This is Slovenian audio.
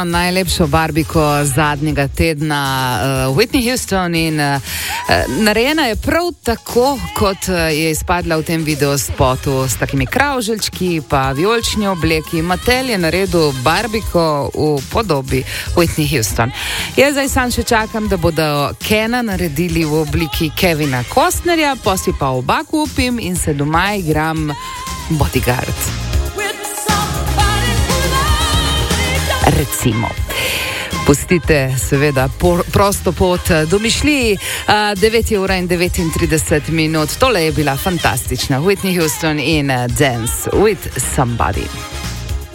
Houston, najlepšo barbiko zadnjega tedna, Whitney Houston, in narejena je prav tako, kot je izpadla v tem videospotu, s takimi kravželjčki pa vijolični obleki. Mattel je naredil barbiko v podobi Whitney Houston. Jaz zdaj sam še čakam, da bodo Kena naredili v obliki Kevina Costnerja, potem pa oba kupim in se doma igram Bodyguard. Recimo. Pustite seveda prosto pot domišljiji. 9:39. Tole je bila fantastična Whitney Houston in Dance with Somebody.